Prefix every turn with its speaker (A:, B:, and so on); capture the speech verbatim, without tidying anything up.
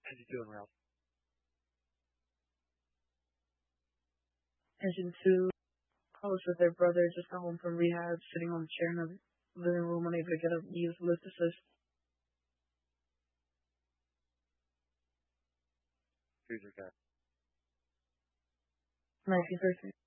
A: How's he doing, Ralph?
B: Attention to college with their brother just got home from rehab, sitting on the chair in the living room, unable to get up, use lift assist.
A: Who's your guy?
B: nineteen thirteen.